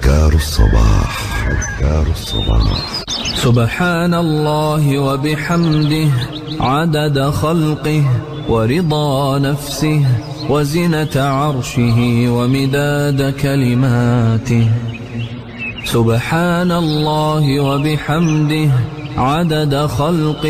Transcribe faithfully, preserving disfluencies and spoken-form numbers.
أذكار الصباح. أذكار الصباح. سبحان الله وبحمده عدد خلقه ورضا نفسه وزنة عرشه ومداد كلماته. سبحان الله وبحمده عدد خلقه